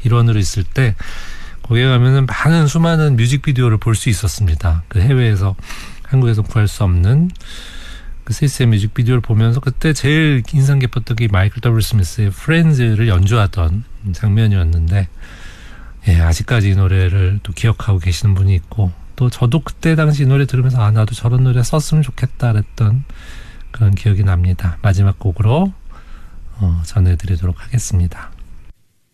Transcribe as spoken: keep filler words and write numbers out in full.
일원으로 있을 때 거기에 가면은 많은 수많은 뮤직비디오를 볼 수 있었습니다. 그 해외에서 한국에서 구할 수 없는 그 스위스의 뮤직비디오를 보면서 그때 제일 인상 깊었던 게 마이클 더블유 스미스의 프렌즈를 연주하던 장면이었는데, 예, 아직까지 이 노래를 또 기억하고 계시는 분이 있고, 또 저도 그때 당시 이 노래 들으면서 아 나도 저런 노래 썼으면 좋겠다 그랬던 그런 기억이 납니다. 마지막 곡으로 어, 전해드리도록 하겠습니다.